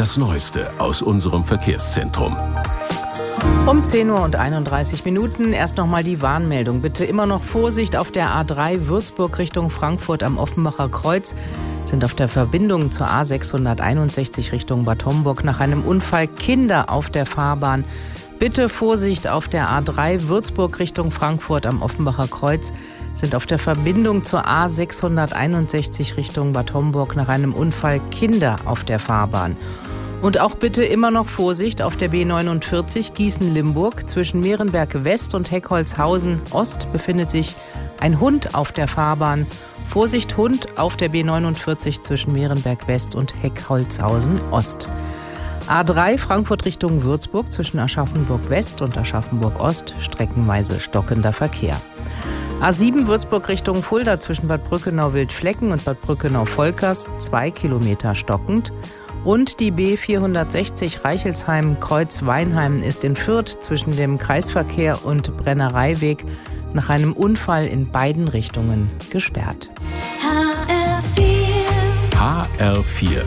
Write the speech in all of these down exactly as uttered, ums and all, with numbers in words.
Das Neueste aus unserem Verkehrszentrum. Um zehn Uhr und einunddreißig Minuten erst noch mal die Warnmeldung. Bitte immer noch Vorsicht auf der A drei Würzburg Richtung Frankfurt am Offenbacher Kreuz. Sind auf der Verbindung zur A sechshunderteinundsechzig Richtung Bad Homburg nach einem Unfall Kinder auf der Fahrbahn. Bitte Vorsicht auf der A drei Würzburg Richtung Frankfurt am Offenbacher Kreuz. Sind auf der Verbindung zur A sechshunderteinundsechzig Richtung Bad Homburg nach einem Unfall Kinder auf der Fahrbahn. Und auch bitte immer noch Vorsicht auf der B neunundvierzig Gießen-Limburg. Zwischen Mehrenberg West und Heckholzhausen Ost befindet sich ein Hund auf der Fahrbahn. Vorsicht Hund auf der B neunundvierzig zwischen Mehrenberg West und Heckholzhausen Ost. A drei Frankfurt Richtung Würzburg zwischen Aschaffenburg West und Aschaffenburg Ost streckenweise stockender Verkehr. A sieben Würzburg Richtung Fulda zwischen Bad Brückenau-Wildflecken und Bad Brückenau-Volkers zwei Kilometer stockend. Und die B vierhundertsechzig Reichelsheim-Kreuz-Weinheim ist in Fürth zwischen dem Kreisverkehr und Brennereiweg nach einem Unfall in beiden Richtungen gesperrt. H R vier. H R vier.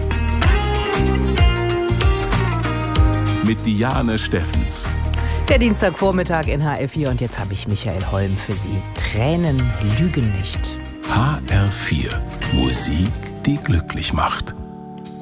Mit Diane Steffens. Der Dienstagvormittag in H R vier und jetzt habe ich Michael Holm für Sie. Tränen lügen nicht. H R vier. Musik, die glücklich macht.